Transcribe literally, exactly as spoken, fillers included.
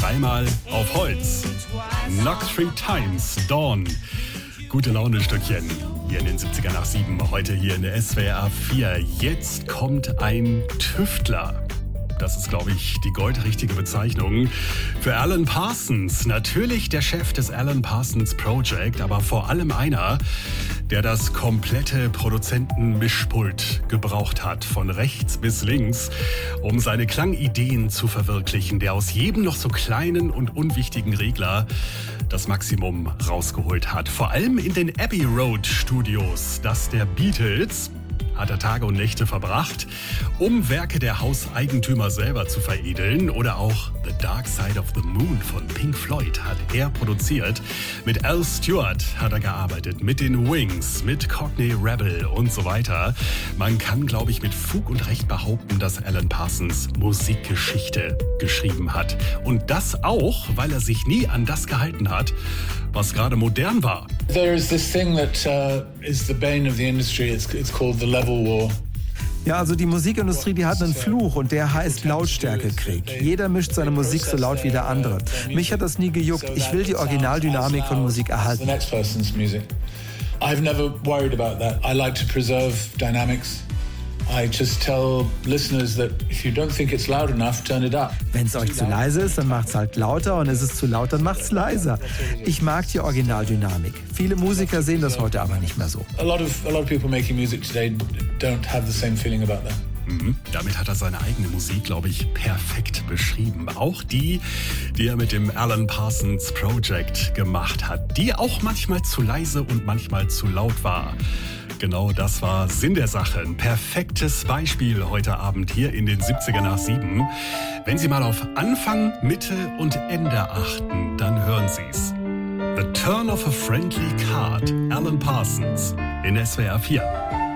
dreimal auf Holz. Knock Three Times, Dawn. Gute Laune-Stückchen hier in den siebziger nach sieben. Heute hier in der S W R vier. Jetzt kommt ein Tüftler. Das ist, glaube ich, die goldrichtige Bezeichnung für Alan Parsons. Natürlich der Chef des Alan Parsons Project, aber vor allem einer, der das komplette Produzentenmischpult gebraucht hat, von rechts bis links, um seine Klangideen zu verwirklichen, der aus jedem noch so kleinen und unwichtigen Regler das Maximum rausgeholt hat. Vor allem in den Abbey Road Studios, das der Beatles, hat er Tage und Nächte verbracht, um Werke der Hauseigentümer selber zu veredeln. Oder auch The Dark Side of the Moon von Pink Floyd hat er produziert. Mit Al Stewart hat er gearbeitet, mit den Wings, mit Cockney Rebel und so weiter. Man kann, glaube ich, mit Fug und Recht behaupten, dass Alan Parsons Musikgeschichte geschrieben hat. Und das auch, weil er sich nie an das gehalten hat, was gerade modern war. There is this thing that uh, is the bane of the industry. It's, it's called the level war. Ja, also die Musikindustrie, die hat einen Fluch und der heißt Lautstärkekrieg. Jeder mischt seine Musik so laut wie der andere. Mich hat das nie gejuckt. Ich will die Originaldynamik von Musik erhalten. I've never worried about that. I like to preserve dynamics. I just tell listeners that if you don't think it's loud enough, turn it up. Wenn es euch zu leise ist, dann macht's halt lauter, und ist es zu laut, dann macht's leiser. Ich mag die Originaldynamik. Viele Musiker sehen das heute aber nicht mehr so. A lot of a lot of people making music today don't have the same feeling about that. Mhm. Damit hat er seine eigene Musik, glaube ich, perfekt beschrieben. Auch die, die er mit dem Alan Parsons Project gemacht hat, die auch manchmal zu leise und manchmal zu laut war. Genau das war Sinn der Sache. Ein perfektes Beispiel heute Abend hier in den siebziger nach sieben. Wenn Sie mal auf Anfang, Mitte und Ende achten, dann hören Sie's. The Turn of a Friendly Card, Alan Parsons in S W R vier.